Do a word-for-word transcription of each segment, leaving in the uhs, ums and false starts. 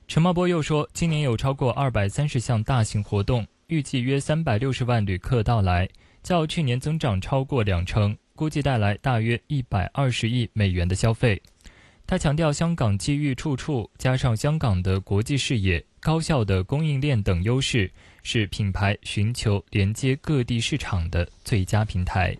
陈茂波又说，今年有超过二百三十项大型活动，预计约三百六十万旅客到来，较去年增长超过两成，估计带来大约一百二十亿美元的消费。他强调，香港机遇处处，加上香港的国际视野、高效的供应链等优势，是品牌寻求连接各地市场的最佳平台。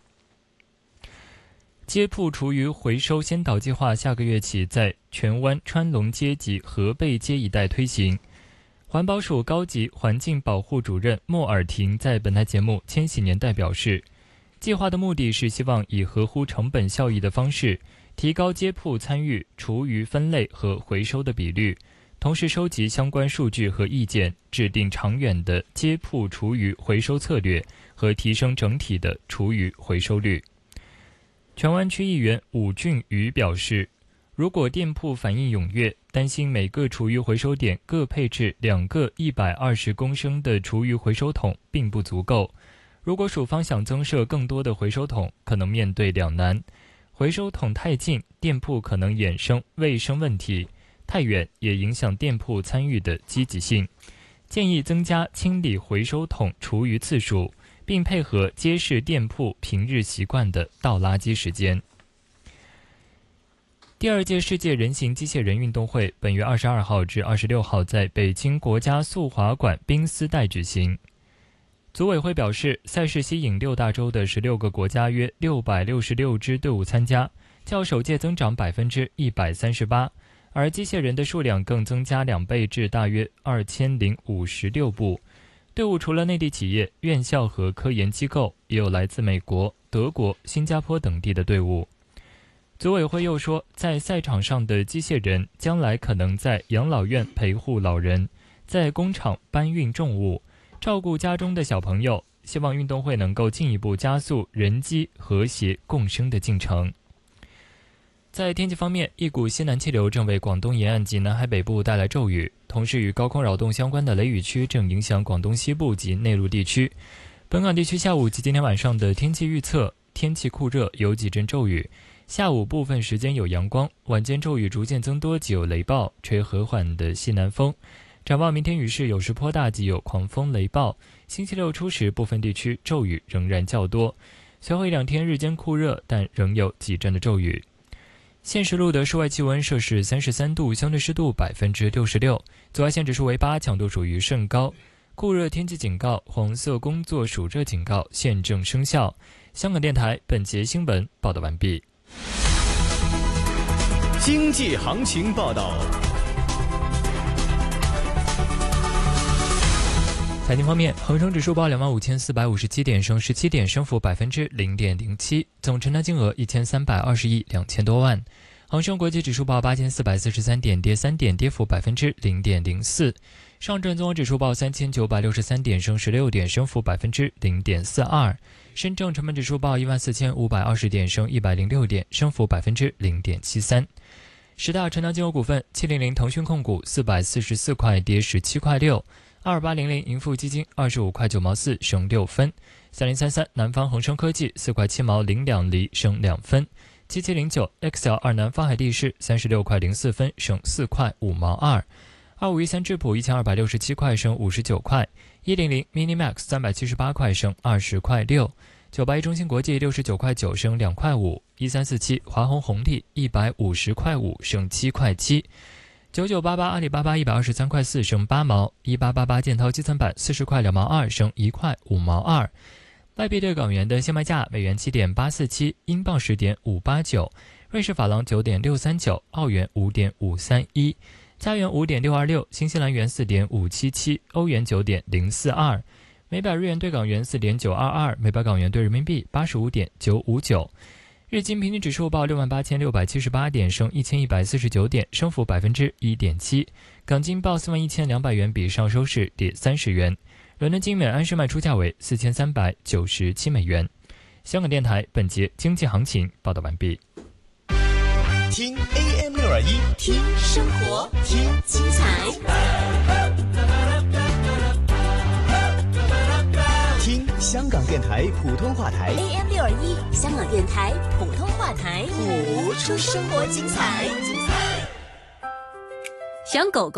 街铺厨余回收先导计划下个月起在荃湾川龙街及河背街一带推行。环保署高级环境保护主任莫尔廷在本台节目《千禧年代》表示，计划的目的是希望以合乎成本效益的方式，提高街铺参与厨余分类和回收的比率，同时收集相关数据和意见，制定长远的街铺厨余回收策略和提升整体的厨余回收率。荃湾区议员武俊宇表示，如果店铺反应踊跃，担心每个厨余回收点各配置两个一百二十公升的厨余回收桶并不足够。如果署方想增设更多的回收桶，可能面对两难：回收桶太近，店铺可能衍生卫生问题；太远，也影响店铺参与的积极性。建议增加清理回收桶厨余次数，并配合街市店铺平日习惯的倒垃圾时间。第二届世界人形机械人运动会本月二十二号至二十六号在北京国家速滑馆冰丝带举行。组委会表示，赛事吸引六大洲的十六个国家约六百六十六支队伍参加，较首届增长百分之一百三十八，而机械人的数量更增加两倍至大约二千零五十六部。队伍除了内地企业、院校和科研机构，也有来自美国、德国、新加坡等地的队伍。组委会又说，在赛场上的机械人将来可能在养老院陪护老人，在工厂搬运重物，照顾家中的小朋友，希望运动会能够进一步加速人机和谐共生的进程。在天气方面，一股西南气流正为广东沿岸及南海北部带来骤雨，同时与高空扰动相关的雷雨区正影响广东西部及内陆地区。本港地区下午及今天晚上的天气预测：天气酷热，有几阵骤雨，下午部分时间有阳光，晚间骤雨逐渐增多及有雷暴，吹和缓的西南风。展望明天雨势有时颇大及有狂风雷暴，星期六初时部分地区骤雨仍然较多，随后一两天日间酷热，但仍有几阵的骤雨。现时录的室外气温摄氏三十三度，相对湿度百分之六十六，紫外线指数为八，强度属于甚高。酷热天气警告、黄色工作暑热警告现正生效。香港电台本节新闻报道完毕。 经济行情报道。 财经方面，恒生指数报两万五千四百五十七点，升十七点，升幅百分之零点零七，总成交金额一千三百二十亿两千多万。恒生国际指数报八千四百四十三点，跌三点，跌幅百分之零点零四。上证综合指数报三千九百六十三点，升十六点，升幅百分之零点四二。深证成分指数报一万四千五百二十点，升一百零六点，升幅百分之零点七三。十大成交金额股份：七零零腾讯控股四百四十四块，跌十七块六。二八零零盈富基金二十五块九毛四，升六分。三零三三南方恒生科技四块七毛零两厘，升两分。七七零九 X L 二南方海地市三十六块零四分，升四块五毛二。二五一三智普一千二百六十七块，升五十九块。一零零 Minimax 三百七十八块，升二十块六。九八一中芯国际六十九块九，升两块五。一三四七华虹红利一百五十块五，升七块七。九九八八阿里巴巴一百二十三块四，升八毛。一八八八建滔基层板四十块两毛二，升一块五毛二。外币对港元的现卖价：美元七点八四七，英镑十点五八九，瑞士法郎九点六三九，澳元五点五三一，加元五点六二六，新西兰元四点五七七，欧元九点零四二，每百日元对港元四点九二二，每百港元对人民币八十五点九五九。日经平均指数报六万八千六百七十八点，升一千一百四十九点，升幅百分之一点七。港金报四万一千两百元，比上收市跌三十元。伦敦金每安士卖出价为四千三百九十七美元。香港电台本节经济行情报道完毕。 听 A M 六二一， 听生活，听精彩， 听香港电台普通话台 A M 六二一，香港电台普通话台， 谱出生活精彩。 想狗狗